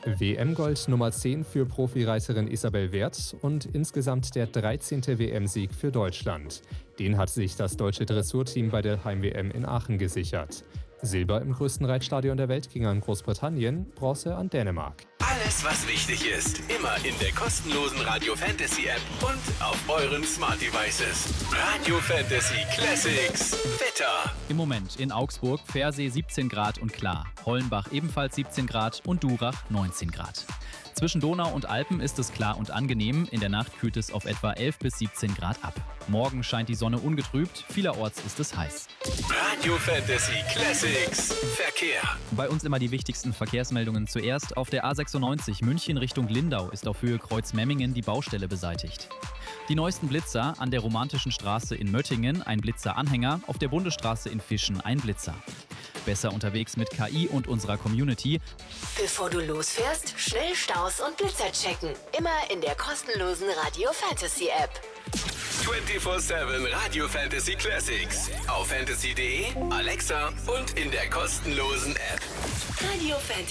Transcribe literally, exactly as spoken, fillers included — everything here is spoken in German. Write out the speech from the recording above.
W M-Gold Nummer zehn für Profireiterin Isabel Werth und insgesamt der dreizehnte W M-Sieg für Deutschland. Den hat sich das deutsche Dressurteam bei der Heim-W M in Aachen gesichert. Silber im größten Reitstadion der Welt ging an Großbritannien, Bronze an Dänemark. Alles, was wichtig ist, immer in der kostenlosen Radio Fantasy App und auf euren Smart Devices. Radio Fantasy Classics. Wetter. Im Moment in Augsburg Pfersee siebzehn Grad und klar, Hollenbach ebenfalls siebzehn Grad und Durach neunzehn Grad. Zwischen Donau und Alpen ist es klar und angenehm, in der Nacht kühlt es auf etwa elf bis siebzehn Grad ab. Morgen scheint die Sonne ungetrübt, vielerorts ist es heiß. Radio Fantasy Classics. Verkehr. Bei uns immer die wichtigsten Verkehrsmeldungen zuerst. Auf der A sechsundneunzig München Richtung Lindau ist auf Höhe Kreuz-Memmingen die Baustelle beseitigt. Die neuesten Blitzer: an der Romantischen Straße in Möttingen ein Blitzer-Anhänger, auf der Bundesstraße in Fischen ein Blitzer. Besser unterwegs mit K I und unserer Community. Bevor du losfährst, schnell Staus und Blitzer checken. Immer in der kostenlosen Radio Fantasy App. vierundzwanzig sieben Radio Fantasy Classics. Auf fantasy punkt de, Alexa und in der kostenlosen App. Radio Fantasy.